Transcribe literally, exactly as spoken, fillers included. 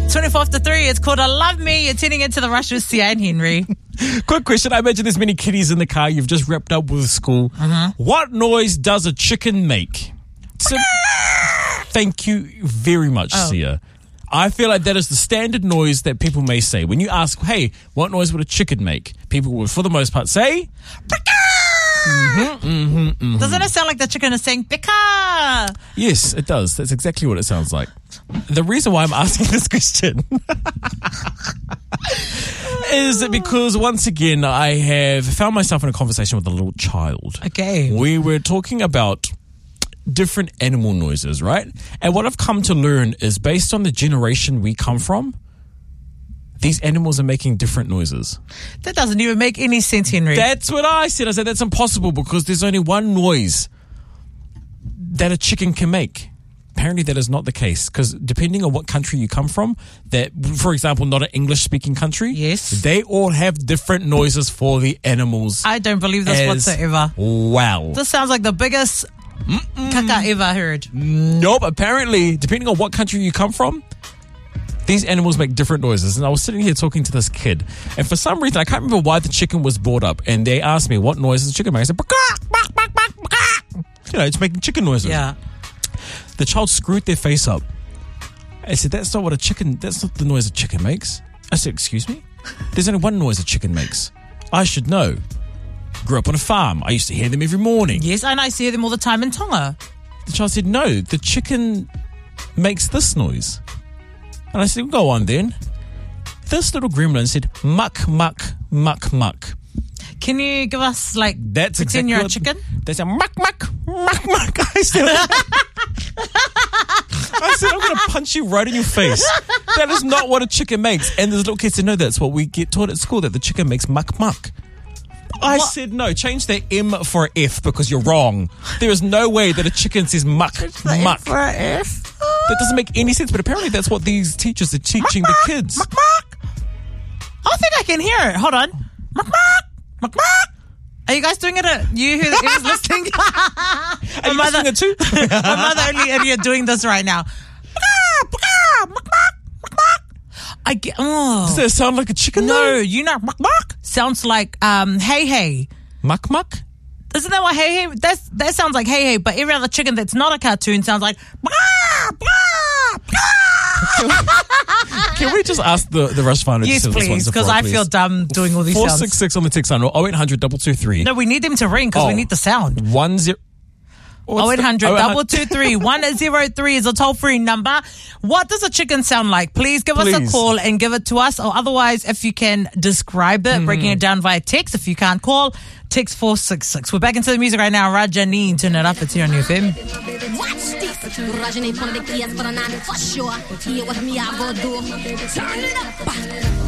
twenty-four after three. It's called I Love Me. You're tuning into the Rush with Sia and Henry. Quick question. I imagine there's many kiddies in the car. You've just wrapped up with school. Mm-hmm. What noise does a chicken make? So, thank you very much, Oh. Sia. I feel like that is the standard noise that people may say. When you ask, hey, what noise would a chicken make? People would, for the most part, say... Mm-hmm, mm-hmm, mm-hmm. Doesn't it sound like the chicken is saying, Pika? Yes, it does. That's exactly what it sounds like. The reason why I'm asking this question is because, once again, I have found myself in a conversation with a little child. Okay. We were talking about different animal noises, right? And what I've come to learn is based on the generation we come from, these animals are making different noises. That doesn't even make any sense, Henry. That's what I said. I said that's impossible because there's only one noise that a chicken can make. Apparently that is not the case because depending on what country you come from, that, for example, not an English-speaking country, Yes. they all have different noises for the animals. I don't believe this as whatsoever. well. This sounds like the biggest caca ever heard. Nope. Apparently, depending on what country you come from, these animals make different noises. And I was sitting here talking to this kid, and for some reason, I can't remember why the chicken was brought up. And they asked me, what noise does the chicken make? I said, "Baka, bak, bak, bak, baka." You know, it's making chicken noises. Yeah. The child screwed their face up. I said, that's not what a chicken, that's not the noise a chicken makes. I said, excuse me? There's only one noise a chicken makes. I should know. Grew up on a farm. I used to hear them every morning. Yes, and I see them all the time in Tonga. The child said, no, the chicken makes this noise. And I said, well, go on then. This little gremlin said, muck, muck, muck, muck. Can you give us, like, That's pretend exactly you're a what- chicken? They said, muck, muck, muck, muck. I said, I said, I'm going to punch you right in your face. That is not what a chicken makes. And this little kid said, no, that's what we get taught at school, that the chicken makes muck, muck. I What? said, no, change the M for an F because you're wrong. There is no way that a chicken says muck, muck. For a F. That doesn't make any sense, but apparently that's what these teachers are teaching the kids. Muck, muck. I think I can hear it. Hold on. Muck, muck. Muck, muck. Are you guys doing it? At, you who is listening? Are my you mother, listening too? my mother only idiot doing this right now. I get. Oh. Does that sound like a chicken? No, though? you know, muck, muck sounds like um, hey, hey. Muck, muck? Isn't that what hey, hey? That's, that sounds like hey, hey, but every other chicken that's not a cartoon sounds like. Can we just ask the, the Rush Finder? Yes, to send us please, one because Sephora, I feel please? dumb doing all these four sounds. six six on the text line or oh eight hundred two two three. No, we need them to ring because we Oh. need the sound. One zero. oh eight hundred two two three one zero three is a toll-free number. What does a chicken sound like? Please give us Please. a call and give it to us. Or otherwise, if you can describe it, breaking it down via text. If you can't call, text four six six. We're back into the music right now. Rajanine, turn it up. It's here on U F M. Watch this. Rajani pon the keys for the nine for sure. Here with me, I go do. Turn it up.